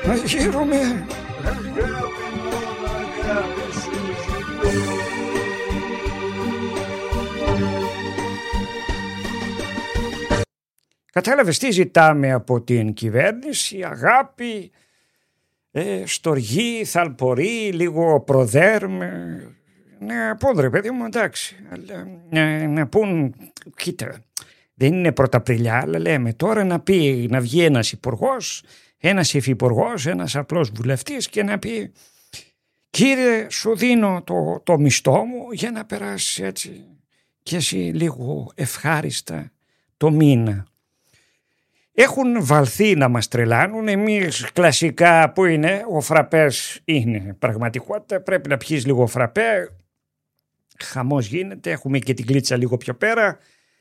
Αγίρομαι. Κατάλαβες τι ζητάμε από την κυβέρνηση? Αγάπη, στοργή, θαλπορή, λίγο προδέρμ. Να πούν ρε παιδί μου, εντάξει, αλλά να πούν, κοίτα, δεν είναι Πρωταπριλιά, αλλά λέμε τώρα να βγει ένας υπουργός, ένας υφυπουργός, ένας απλός βουλευτής και να πει, κύριε, σου δίνω το μισθό μου για να περάσεις έτσι και εσύ λίγο ευχάριστα το μήνα. Έχουν βαλθεί να μας τρελάνουν. Εμείς κλασικά που είναι, ο φραπές είναι πραγματικότητα, πρέπει να πιείς λίγο φραπέ, χαμός γίνεται, έχουμε και την κλίτσα λίγο πιο πέρα.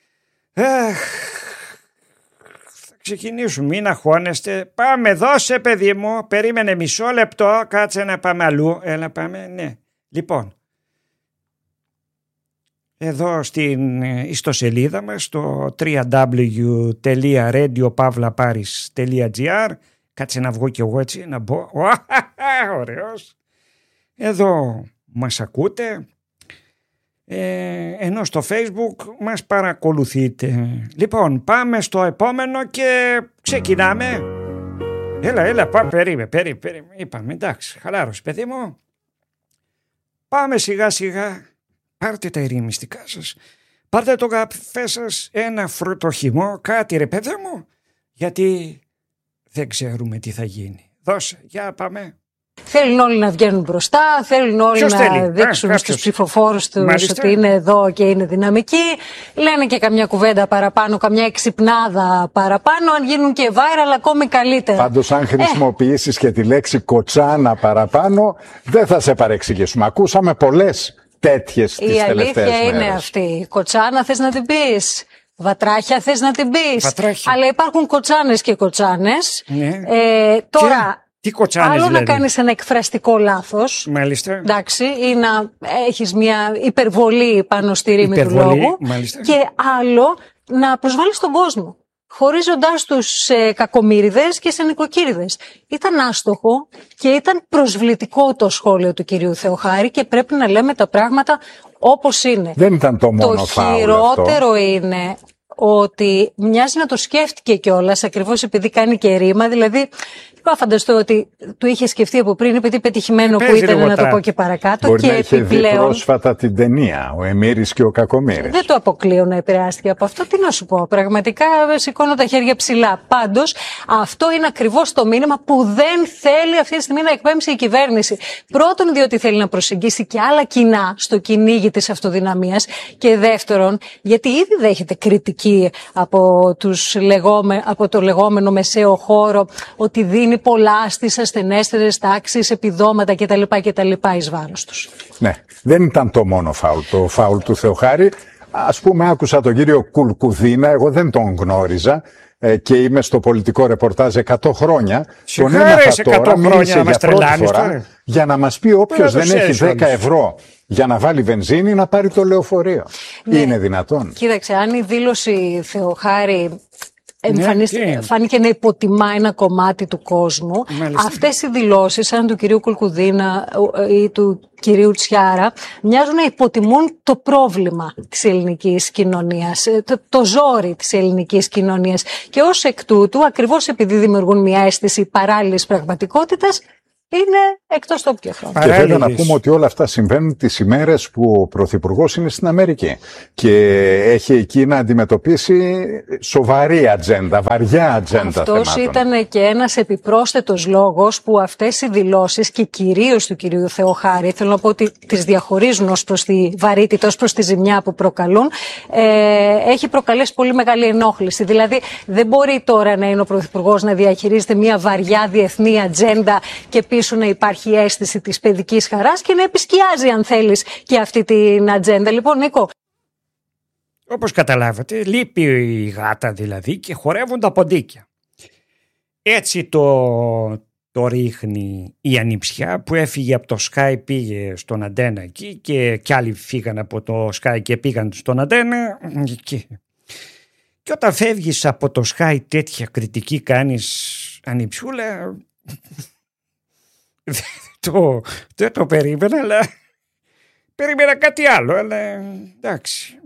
Θα ξεκινήσουμε, μην αγχώνεστε. Πάμε, δώσε παιδί μου, περίμενε μισό λεπτό, κάτσε να πάμε αλλού. Έλα πάμε, ναι. Λοιπόν, εδώ στην ιστοσελίδα μας, στο www.radiopavlaparis.gr, κάτσε να βγω κι εγώ έτσι, να μπω. Ωραίος. Εδώ μας ακούτε. Ενώ στο Facebook μας παρακολουθείτε. Λοιπόν, πάμε στο επόμενο και ξεκινάμε. Έλα, περίμενε. Είπαμε, εντάξει, χαλάρωση παιδί μου. Πάμε σιγά σιγά. Πάρτε τα ηρεμιστικά σας. Πάρτε το καφέ σας, ένα φρουτοχυμό, κάτι ρε παιδί μου. Γιατί δεν ξέρουμε τι θα γίνει. Δώσε, για πάμε. Θέλουν όλοι να βγαίνουν μπροστά, θέλουν όλοι να δείξουν στους ψηφοφόρους τους ότι είναι εδώ και είναι δυναμικοί. Λένε και καμιά κουβέντα παραπάνω, καμιά εξυπνάδα παραπάνω. Αν γίνουν και viral, ακόμη καλύτερα. Πάντως, αν χρησιμοποιήσεις και τη λέξη κοτσάνα παραπάνω, δεν θα σε παρεξηγήσουμε. Ακούσαμε πολλές τέτοιες τις τελευταίες μέρες. Η αλήθεια είναι αυτή. Κοτσάνα θες να την πεις? Βατράχια θες να την πεις? Αλλά υπάρχουν κοτσάνες και κοτσάνες. Ναι. Τώρα... Τι κοτσάνες, άλλο δηλαδή? Να κάνεις ένα εκφραστικό λάθος. Μάλιστα. Εντάξει, ή να έχεις μια υπερβολή πάνω στη ρήμη του λόγου. Μάλιστα. Και άλλο να προσβάλλεις τον κόσμο, χωρίζοντάς τους σε κακομοίριδες και σε νοικοκύριδες. Ήταν άστοχο και ήταν προσβλητικό το σχόλιο του κυρίου Θεοχάρη και πρέπει να λέμε τα πράγματα όπως είναι. Δεν ήταν το μόνο φάουλ. Το χειρότερο είναι ότι μοιάζει να το σκέφτηκε κιόλας, ακριβώς επειδή κάνει και ρήμα. Δηλαδή, φανταστώ ότι του είχε σκεφτεί από πριν, επειδή πετυχημένο που ήταν, να το πω και παρακάτω. Μπορεί και να είχε επιπλέον, δει πρόσφατα την ταινία, ο Εμμύρης και ο Κακομοίρης. Δεν το αποκλείω να επηρεάστηκε από αυτό. Τι να σου πω, πραγματικά σηκώνω τα χέρια ψηλά. Πάντως, αυτό είναι ακριβώς το μήνυμα που δεν θέλει αυτή τη στιγμή να εκπέμψει η κυβέρνηση. Πρώτον, διότι θέλει να προσεγγίσει και άλλα κοινά στο κυνήγι της αυτοδυναμίας. Και δεύτερον, γιατί ήδη δέχεται κριτική από το λεγόμενο μεσαίο χώρο, ότι δίνει πολλά στις ασθενέστερες τάξεις, επιδόματα κτλ. Εις βάρος τους. Ναι, δεν ήταν το μόνο φάουλ. Το φάουλ του Θεοχάρη, ας πούμε, άκουσα τον κύριο Κουλκουδίνα, εγώ δεν τον γνώριζα και είμαι στο πολιτικό ρεπορτάζ 100 χρόνια. Τον έμαθα τώρα, μίλησε για πρώτη φορά, για να μας πει όποιος δεν έχει 10 ευρώ για να βάλει βενζίνη να πάρει το λεωφορείο. Ναι. Είναι δυνατόν? Κοίταξε, αν η δήλωση Θεοχάρη φάνηκε να υποτιμά ένα κομμάτι του κόσμου. Μάλιστα. Αυτές οι δηλώσεις, σαν του κυρίου Κουλκουδίνα ή του κυρίου Τσιάρα, μοιάζουν να υποτιμούν το πρόβλημα της ελληνικής κοινωνίας, το ζόρι της ελληνικής κοινωνίας. Και ως εκ τούτου, ακριβώς επειδή δημιουργούν μια αίσθηση παράλληλης πραγματικότητας, είναι εκτός τόπου και χρόνου. Και βέβαια να πούμε ότι όλα αυτά συμβαίνουν τις ημέρες που ο Πρωθυπουργός είναι στην Αμερική και έχει εκεί να αντιμετωπίσει σοβαρή ατζέντα, βαριά ατζέντα. Αυτός ήταν και ένας επιπρόσθετος λόγος που αυτές οι δηλώσεις και κυρίως του κυρίου Θεοχάρη, θέλω να πω ότι τις διαχωρίζουν ως προς τη βαρύτητα, ως προς τη ζημιά που προκαλούν, έχει προκαλέσει πολύ μεγάλη ενόχληση. Δηλαδή δεν μπορεί τώρα να είναι ο Πρωθυπουργός να διαχειρίζεται μια βαριά διεθνή ατζέντα και πίσω να υπάρχει αίσθηση της παιδικής χαράς και να επισκιάζει, αν θέλεις, και αυτή την ατζέντα. Λοιπόν, Νίκο. Όπως καταλάβατε, λείπει η γάτα δηλαδή και χορεύουν τα ποντίκια. Έτσι το ρίχνει η ανιψιά που έφυγε από το Sky, πήγε στον Αντένα εκεί και άλλοι φύγαν από το Sky και πήγαν στον Αντένα και όταν φεύγεις από το Sky τέτοια κριτική κάνεις, ανιψούλα, Δεν το περίμενα, αλλά περίμενα κάτι άλλο. Αλλά εντάξει,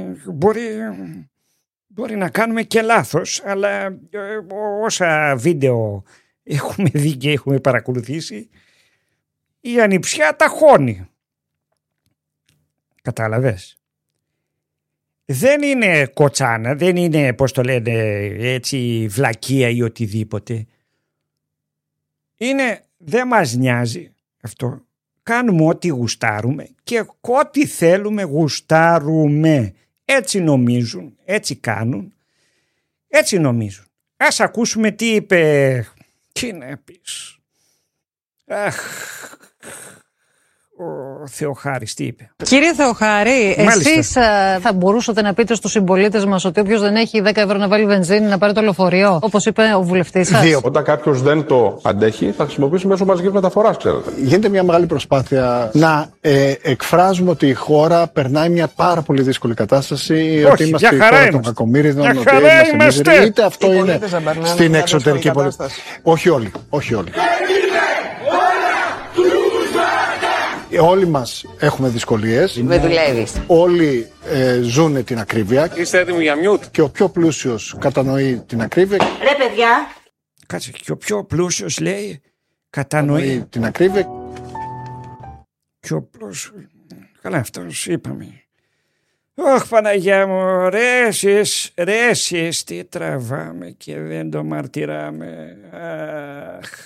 μπορεί να κάνουμε και λάθος, αλλά όσα βίντεο έχουμε δει και έχουμε παρακολουθήσει, η ανιψιά ταχώνει. Κατάλαβες? Δεν είναι κοτσάνα, δεν είναι, πώς το λένε, έτσι βλακεία ή οτιδήποτε. Είναι, δεν μας νοιάζει αυτό. Κάνουμε ό,τι γουστάρουμε και ό,τι θέλουμε γουστάρουμε. Έτσι νομίζουν, έτσι κάνουν, έτσι νομίζουν. Ας ακούσουμε τι είπε, τι να πεις. Ο Θεοχάρης τι είπε. Κύριε Θεοχάρη, εσείς θα μπορούσατε να πείτε στους συμπολίτες μας ότι όποιος δεν έχει 10 ευρώ να βάλει βενζίνη να πάρει το λεωφορείο, όπως είπε ο βουλευτής σας? Όταν κάποιος δεν το αντέχει, θα χρησιμοποιήσει μέσω μαζικής μεταφοράς, ξέρετε. Γίνεται μια μεγάλη προσπάθεια να εκφράζουμε ότι η χώρα περνάει μια πάρα πολύ δύσκολη κατάσταση. Ότι είμαστε η χώρα των κακομοίριδων, ότι είμαστε μίζεροι. Είτε αυτό είναι στην εξωτερική πολιτική. Όχι όλοι. Όλοι μας έχουμε δυσκολίες. Με δουλεύεις. Όλοι ζουν την ακρίβεια. Είστε έτοιμοι για μιούτ? Και ο πιο πλούσιος κατανοεί την ακρίβεια. Ρε παιδιά. Κάτσε, και ο πιο πλούσιος λέει κατανοεί την ακρίβεια. Και ο πλούσιος. Καλά, αυτός είπαμε. Ωχ, Παναγιά μου, ρε εσείς τι τραβάμε και δεν το μαρτυράμε. Αχ.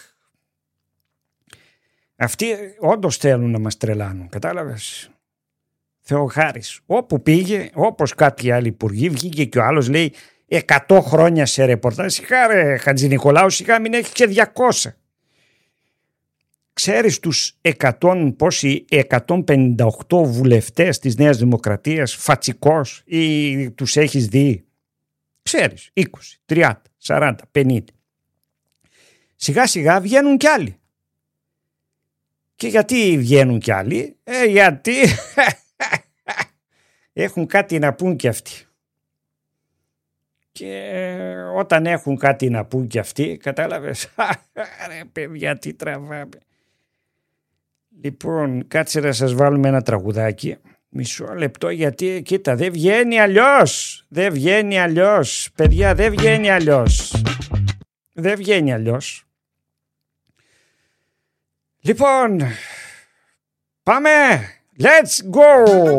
Αυτοί όντως θέλουν να μας τρελάνουν, κατάλαβες? Θεοχάρης, όπου πήγε, όπως κάποιοι άλλοι υπουργοί, βγήκε και ο άλλος λέει 100 χρόνια σε ρεπορτάζ. Σιγά ρε Χατζηνικολάου, σιγά μην έχει και 200. Ξέρεις τους 158 βουλευτές της Νέας Δημοκρατίας φατσικός ή τους έχεις δει? Ξέρεις, 20, 30, 40, 50. Σιγά σιγά βγαίνουν κι άλλοι. Και γιατί βγαίνουν κι άλλοι? Γιατί έχουν κάτι να πούν κι αυτοί. Και όταν έχουν κάτι να πούν κι αυτοί, κατάλαβες, ρε παιδιά τι τραβάμε. Λοιπόν, κάτσε να σας βάλουμε ένα τραγουδάκι. Μισό λεπτό, γιατί κοίτα, δεν βγαίνει αλλιώς. Δεν βγαίνει αλλιώς. Παιδιά, δεν βγαίνει αλλιώς. Δεν βγαίνει αλλιώς. Λοιπόν, πάμε. Let's go.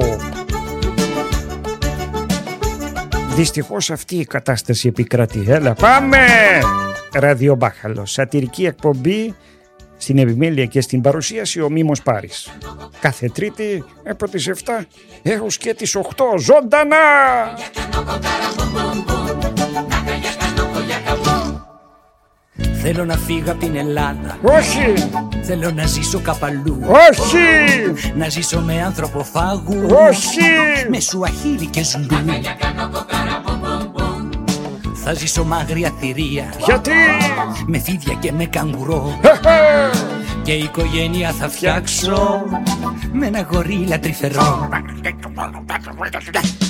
Δυστυχώς αυτή η κατάσταση επικρατεί. Έλα, πάμε. Ραδιομπάχαλο, σατυρική εκπομπή στην επιμέλεια και στην παρουσίαση ο Μίμος Πάρης. Κάθε Τρίτη από τις 7 έως και τις 8 ζωντανά. Θέλω να φύγω από την Ελλάδα. Όχι. Θέλω να ζήσω καπαλού. Όχι. Να ζήσω με ανθρωποφάγου. Όχι. Με σουαχίλι και ζουλού. Θα ζήσω μάγρια θηρία. Γιατί? Με φίδια και με καγκουρό. Και η οικογένεια θα φτιάξω με ένα γορίλα τρυφερό.